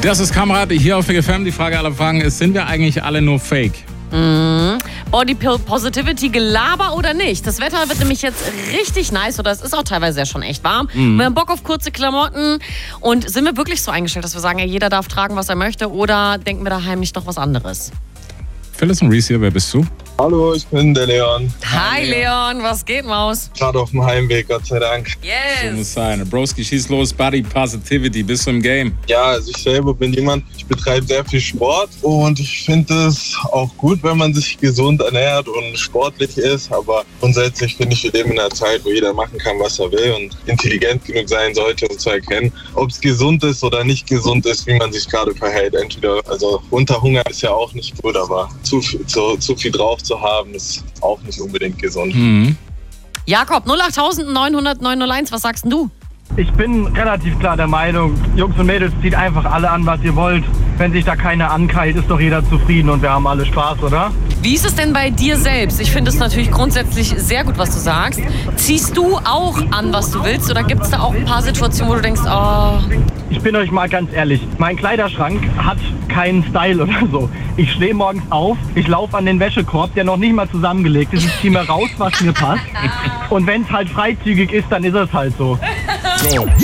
Das ist Kamerad hier auf FGFM. Die Frage aller Fragen ist, sind wir eigentlich alle nur Fake? Body Positivity, Gelaber oder nicht? Das Wetter wird nämlich jetzt richtig nice oder es ist auch teilweise ja schon echt warm. Wir haben Bock auf kurze Klamotten und sind wir wirklich so eingestellt, dass wir sagen, ja, jeder darf tragen, was er möchte, oder denken wir daheim nicht noch was anderes? Phyllis und Reese hier, wer bist du? Hallo, ich bin der Leon. Hi Leon, was geht, Maus? Gerade auf dem Heimweg, Gott sei Dank. So muss Yes! sein. Broski, schieß los, Body Positivity, bist du im Game? Ja, also ich selber bin jemand, ich betreibe sehr viel Sport und ich finde es auch gut, wenn man sich gesund ernährt und sportlich ist, aber grundsätzlich finde ich, wir leben in einer Zeit, wo jeder machen kann, was er will und intelligent genug sein sollte, um zu erkennen, ob es gesund ist oder nicht gesund ist, wie man sich gerade verhält. Entweder, also Unterhunger ist ja auch nicht gut, aber zu viel drauf zu haben, ist auch nicht unbedingt gesund. Jakob, 08000 901, was sagst denn du? Ich bin relativ klar der Meinung, Jungs und Mädels, zieht einfach alle an, was ihr wollt. Wenn sich da keiner ankeilt, ist doch jeder zufrieden und wir haben alle Spaß, oder? Wie ist es denn bei dir selbst? Ich finde es natürlich grundsätzlich sehr gut, was du sagst. Ziehst du auch an, was du willst, oder gibt es da auch ein paar Situationen, wo du denkst, oh... Ich bin euch mal ganz ehrlich, mein Kleiderschrank hat keinen Style oder so. Ich stehe morgens auf, ich laufe an den Wäschekorb, der noch nicht mal zusammengelegt ist. Ich ziehe mir raus, was mir passt. Und wenn es halt freizügig ist, dann ist es halt so. So.